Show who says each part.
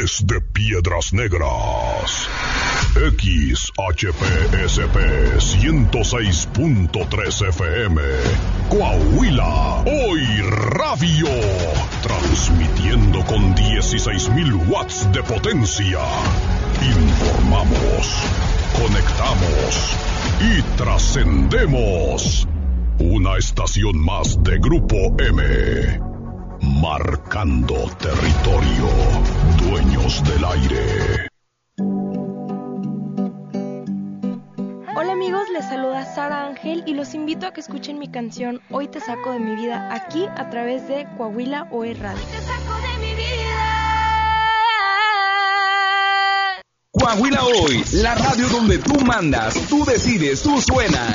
Speaker 1: Desde Piedras Negras, XHPSP 106.3 FM, Coahuila, Hoy Radio, transmitiendo con 16,000 watts de potencia. Informamos, conectamos y trascendemos. Una estación más de Grupo M. Marcando territorio, dueños del aire.
Speaker 2: Hola amigos, les saluda Sara Ángel y los invito a que escuchen mi canción Hoy te saco de mi vida aquí a través de Coahuila Hoy Radio. Hoy te saco de mi vida.
Speaker 3: Coahuila Hoy, la radio donde tú mandas, tú decides, tú suenas.